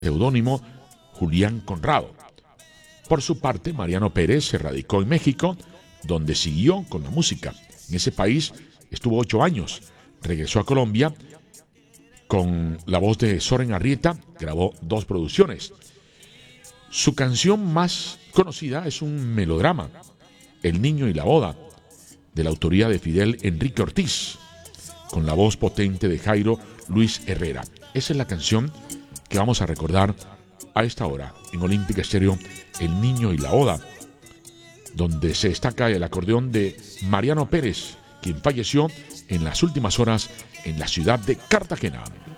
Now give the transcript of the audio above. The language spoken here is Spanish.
seudónimo Julián Conrado. Por su parte, Mariano Pérez se radicó en México, donde siguió con la música. En ese país estuvo 8 años. Regresó a Colombia con la voz de Soren Arrieta, grabó 2 producciones. Su canción más conocida es un melodrama, El niño y la boda, de la autoría de Fidel Enrique Ortiz, con la voz potente de Jairo Luis Herrera. Esa es la canción que vamos a recordar a esta hora en Olímpica Estéreo, El niño y la boda, donde se destaca el acordeón de Mariano Pérez, quien falleció en las últimas horas en la ciudad de Cartagena.